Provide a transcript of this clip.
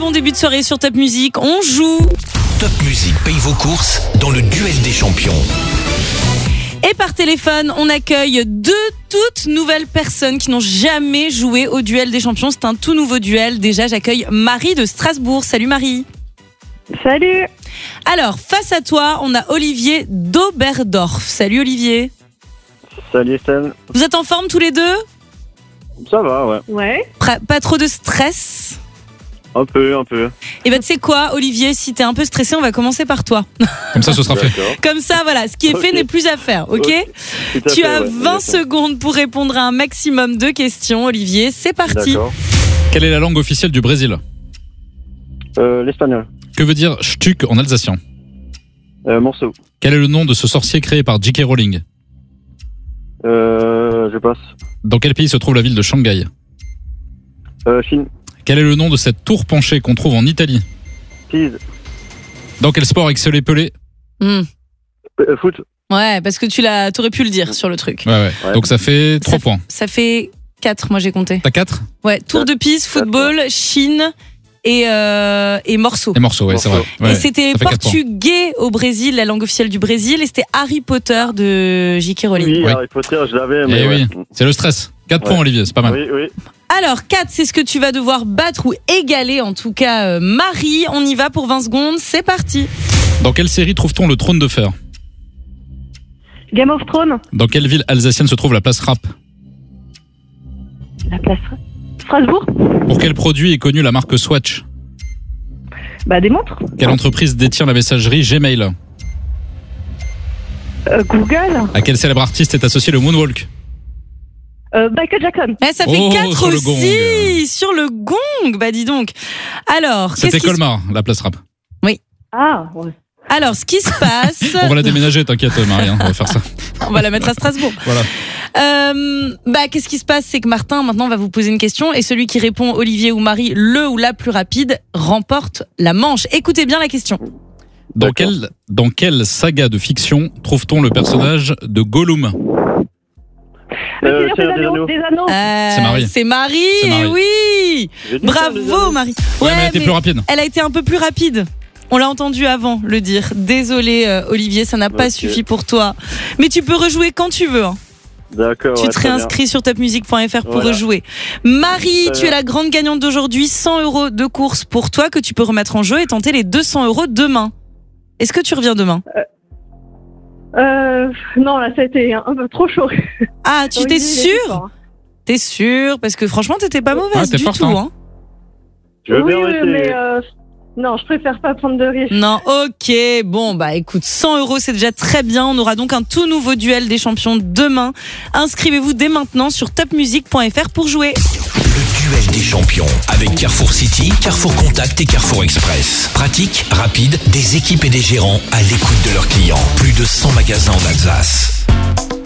bon début de soirée sur Top Music. On joue. Top Music paye vos courses dans le duel des champions. Et par téléphone, on accueille deux toutes nouvelles personnes qui n'ont jamais joué au duel des champions. C'est un tout nouveau duel. Déjà, j'accueille Marie de Strasbourg. Salut Marie. Salut. Alors, face à toi, on a Olivier d'Oberdorf. Salut Olivier. Salut Estelle. Vous êtes en forme tous les deux ? Ça va, ouais. Ouais. Pas trop de stress ? Un peu. Et ben tu sais quoi, Olivier, si t'es un peu stressé, on va commencer par toi. Comme ça, ce sera fait. D'accord. Comme ça, voilà, ce qui est fait n'est plus à faire, ok ? Tout à Tu fait, as ouais, 20 secondes pour répondre à un maximum de questions, Olivier. C'est parti. D'accord. Quelle est la langue officielle du Brésil ? L'espagnol. Que veut dire Stück en alsacien ? Morceau. Quel est le nom de ce sorcier créé par J.K. Rowling ? Je passe. Dans quel pays se trouve la ville de Shanghai ? Chine. Quel est le nom de cette tour penchée qu'on trouve en Italie ? Pise. Dans quel sport excellait Pelé ? Foot. Ouais, parce que t'aurais pu le dire sur le truc. Ouais. Donc ça fait 3 points. Ça fait 4, moi j'ai compté. T'as 4 ? Ouais, tour de piste, football, Chine et morceau. Et morceaux, ouais, c'est vrai. Ouais. Et c'était Ça fait 4 points. portugais au Brésil, la langue officielle du Brésil, et c'était Harry Potter de J.K. Rowling. Oui, Oui. Harry Potter, je l'avais, Eh mais oui, ouais. c'est le stress. 4 Ouais. points, Olivier, c'est pas mal. Oui. Alors, 4, c'est ce que tu vas devoir battre ou égaler, en tout cas, Marie. On y va pour 20 secondes, c'est parti. Dans quelle série trouve-t-on le trône de fer ? Game of Thrones. Dans quelle ville alsacienne se trouve la place Rapp ? La place. Strasbourg. Pour quel produit est connue la marque Swatch ? Bah, des montres. Quelle entreprise détient la messagerie Gmail ? Google. À quel célèbre artiste est associé le Moonwalk ? Michael Jackson. Ça fait Oh, 4 sur le aussi sur le gong. Bah dis donc. Alors, C'était Colmar, la place Rapp. Ah, ouais. Alors, ce qui se passe, On va la déménager, t'inquiète Marie, on va faire ça. on va la mettre à Strasbourg. Voilà. Qu'est-ce qui se passe, c'est que Martin maintenant va vous poser une question et celui qui répond, Olivier ou Marie, le ou la plus rapide, remporte la manche. Écoutez bien la question. Dans quelle saga de fiction trouve-t-on le personnage de Gollum ? Le Seigneur Seigneur des Anneaux. des Anneaux. C'est Marie. C'est Marie, C'est Marie. et oui. J'ai dit ça, les Bravo Anneaux. Marie. Ouais, mais elle était plus rapide. Elle a été un peu plus rapide. On l'a entendu avant le dire. Désolé Olivier, ça n'a pas Ok. suffi pour toi. Mais tu peux rejouer quand tu veux. Hein. D'accord. Tu ouais, te très bien. réinscris sur topmusic.fr pour Voilà. rejouer. Marie, Très tu es bien. la grande gagnante d'aujourd'hui. 100 € de course pour toi que tu peux remettre en jeu et tenter les 200 € demain. Est-ce que tu reviens demain ? Non, là, ça a été un peu trop chaud. Ah, tu t'es sûr ? T'es sûr ? Parce que franchement, t'étais pas mauvaise t'es du forte, tout. hein. Hein. Je veux bien Oui, essayer. mais non, je préfère pas prendre de risques. Non, ok. Bon, bah écoute, 100 €, c'est déjà très bien. On aura donc un tout nouveau duel des champions demain. Inscrivez-vous dès maintenant sur topmusic.fr pour jouer. Le duel des champions avec Carrefour City, Carrefour Contact et Carrefour Express. Pratique, rapide, des équipes et des gérants à l'écoute de leurs clients. Plus de 100 magasins en Alsace.